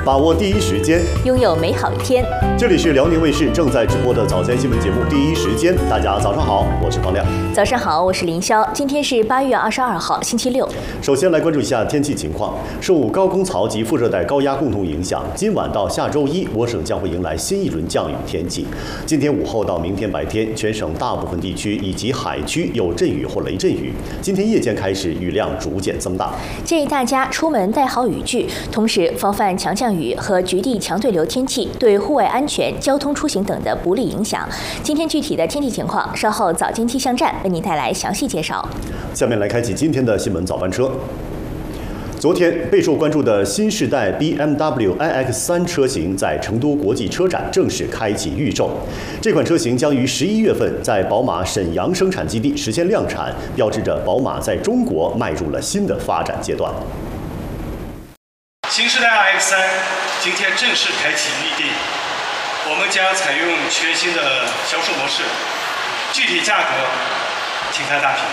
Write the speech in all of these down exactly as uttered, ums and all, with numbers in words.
把握第一时间， 拥有美好一天。 这里是辽宁卫视正在直播的早间新闻节目《第一时间》，大家早上好，我是方亮。 早上好，我是林霄。今天是八月二十二号，星期六。 首先来关注一下天气情况。受高空槽及副热带高压共同影响，今晚到下周一，我省将会迎来新一轮降雨天气。今天午后到明天白天，全省大部分地区以及海区有阵雨或雷阵雨。今天夜间开始，雨量逐渐增大。 建议大家出门带好雨具，同时防范强降雨和局地强对流天气对户外安全、交通出行等的不利影响。今天具体的天气情况，稍后早间气象站为您带来详细介绍。 下面来开启今天的新闻早班车。昨天备受关注的新世代 B M W i X 三 车型在成都国际车展正式开启预售。这款车型将于十一月份在宝马沈阳生产基地实现量产，标志着宝马在中国迈入了新的发展阶段。 新世代 i X 三 今天正式开启预定，我们将采用全新的销售模式，具体价格请看大屏。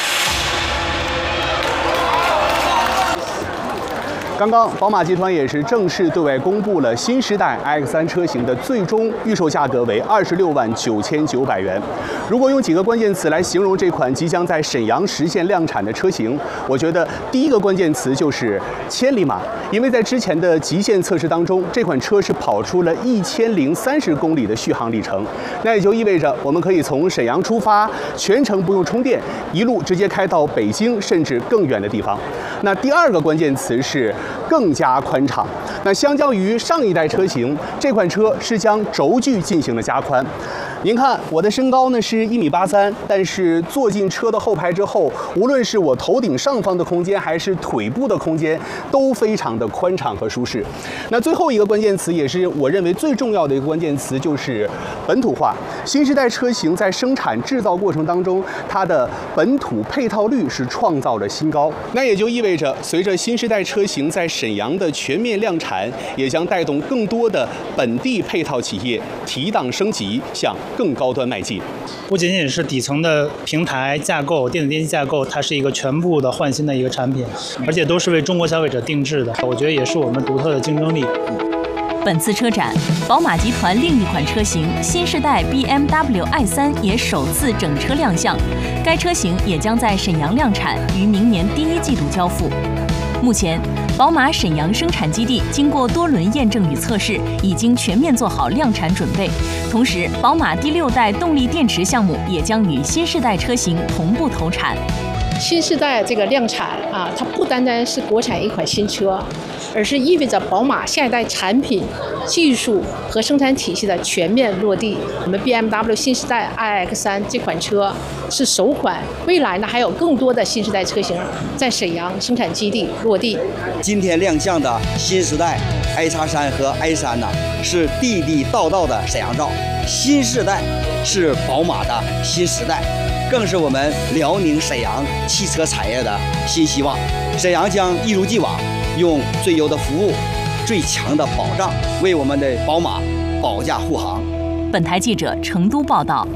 刚刚，宝马集团也是正式对外公布了新时代 i X 三 车型的最终预售价格为二十六万九千九百元。如果用几个关键词来形容这款即将在沈阳实现量产的车型，我觉得第一个关键词就是千里马。因为在之前的极限测试当中，这款车是跑出了一千零三十公里的续航里程，那也就意味着我们可以从沈阳出发，全程不用充电，一路直接开到北京甚至更远的地方。那第二个关键词是更加宽敞。那相较于上一代车型，这款车是将轴距进行了加宽。您看我的身高呢是一米八三，但是坐进车的后排之后，无论是我头顶上方的空间，还是腿部的空间，都非常的宽敞和舒适。那最后一个关键词，也是我认为最重要的一个关键词，就是本土化。新时代车型在生产制造过程当中，它的本土配套率是创造了新高。那也就意味着，随着新时代车型在沈阳的全面量产，也将带动更多的本地配套企业提档升级，向更高端迈进。 不仅仅是底层的平台架构、电子电器架构，它是一个全部的换新的一个产品，而且都是为中国消费者定制的。我觉得也是我们独特的竞争力。 本次车展，宝马集团另一款车型新世代 B M W i 三也首次整车亮相，该车型也将在沈阳量产，于明年第一季度交付。目前，宝马沈阳生产基地经过多轮验证与测试，已经全面做好量产准备。同时，宝马第六代动力电池项目也将与新世代车型同步投产。 新世代这个量产啊，它不单单是国产一款新车，而是意味着宝马下一代产品、技术和生产体系的全面落地。我们 B M W 新时代 i X 三 这款车是首款，未来呢还有更多的新时代车型在沈阳生产基地落地。 今天亮相的新时代 i X 三 和 i 三 呢，是地地道道的沈阳照。新时代是宝马的新时代，更是我们辽宁沈阳汽车产业的新希望。沈阳将一如既往用最优的服务、最强的保障，为我们的宝马保驾护航。 本台记者成都报道。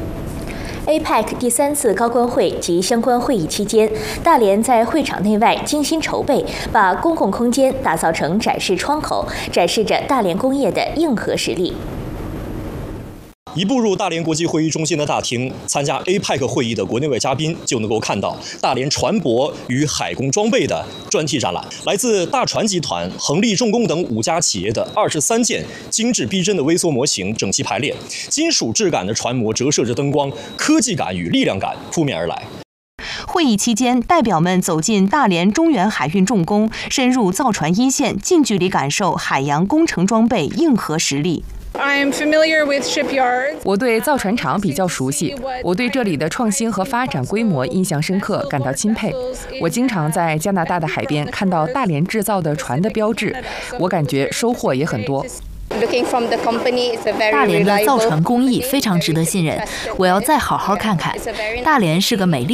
A P E C 第三次高官会及相关会议期间，大连在会场内外精心筹备，把公共空间打造成展示窗口，展示着大连工业的硬核实力。 一步入大连国际会议中心的大厅，参加 A P E C 会议的国内外嘉宾就能够看到大连船舶与海工装备的专题展览。来自大船集团、恒力重工等五家企业的二十三件精致逼真的微缩模型整齐排列，金属质感的船模折射着灯光，科技感与力量感扑面而来。 会议期间，代表们走进大连中原海运重工，深入造船一线，近距离感受海洋工程装备硬核实力。 我对造船厂比较熟悉，我对这里的创新和发展规模印象深刻，感到钦佩。我经常在加拿大的海边看到大连制造的船的标志，我感觉收获也很多。 大连的造船工艺非常值得信任，我要再好好看看。大连是个美丽